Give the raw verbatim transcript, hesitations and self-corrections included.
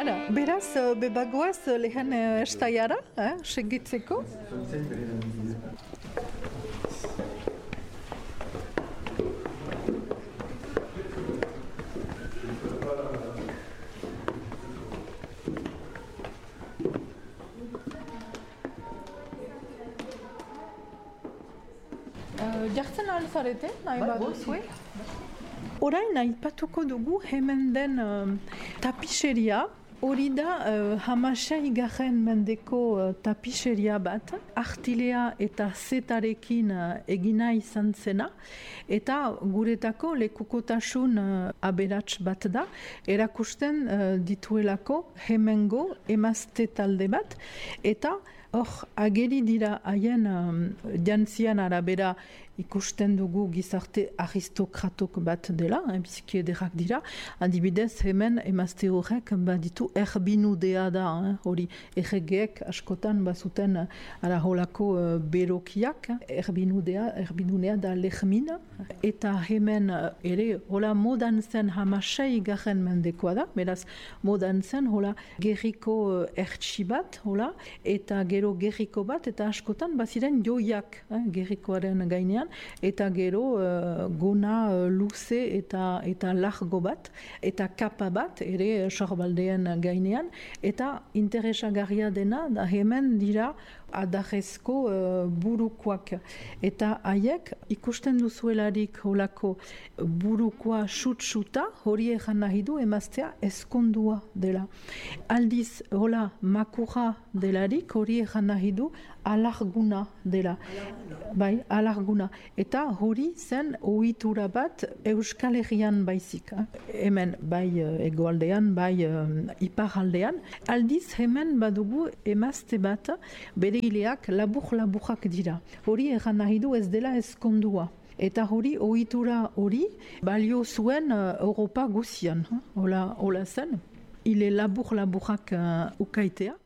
Ara, beraz, bebagoaz lehen estaiara, eh, segitzeko. Jartzen alzarete, nahi bat duzue? Orain, aipatuko dugu hemen den uh, tapiseria. Hori da uh, hamasei garren mendeko uh, tapiseria bat, artilea eta zetarekin uh, egina izan zena, eta guretako lekukotasun uh, aberats bat da, erakusten uh, dituelako hemengo emazte talde bat, eta hor ageri dira haien um, jantzian arabera ikusten dugu gizarte aristokratok bat dela, eh, biziki ederrak dira, adibidez hemen emazte horrek baditu erbinudea da, eh, hori erregeek askotan bazuten ara holako uh, berokiak, erbinudea, erbinunea da lehmina, eta hemen uh, ere hola modan zen hamasei garren mendekoa da, beraz modan zen hola gerriko uh, ertsi bat, hola, eta gero gerriko bat, eta askotan baziren joiak eh, gerrikoaren gainean, eta gero uh, gona uh, luze eta eta largo bat, eta kapa bat, ere sorbaldeen gainean, eta interesagarria dena, da hemen dira adarrezko uh, burukoak. Eta haiek ikusten duzuelarik holako burukoa sutsuta, hori egan nahi du emaztea ezkondua dela. Aldiz, hola makura delarik, hori egan nahi du alarguna dela. Bai, alarguna. Eta hori zen ohitura bat Euskal Herrian baizik. Eh? Hemen, bai hegoaldean, bai um, iparaldean. Aldiz hemen badugu emazte bat, bere ileak labur-laburrak dira. Hori egan nahi du ez dela ezkondua. Eta hori, ohitura hori, balio zuen uh, Europa guzian. Hola, hola zen. Ile labur-laburrak uh, ukaitea.